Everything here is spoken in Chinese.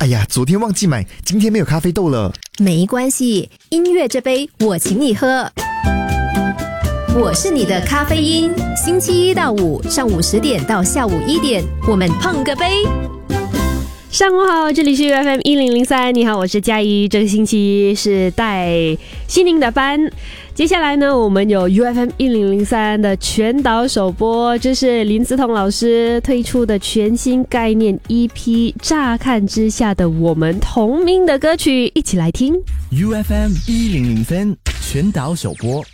哎呀，昨天忘记买，今天没有咖啡豆了。 没关系，音乐这杯我请你喝。我是你的咖啡因，星期一到五上午10点到下午1点，我们碰个杯。 上午好，这里是 UFM 1003，你好，我是嘉怡。这个星期是带心灵的班，接下来呢，我们有 UFM 1003的全岛首播，这是林思彤老师推出的全新概念 EP， 乍看之下的我们同名的歌曲，一起来听。 UFM 1003全岛首播。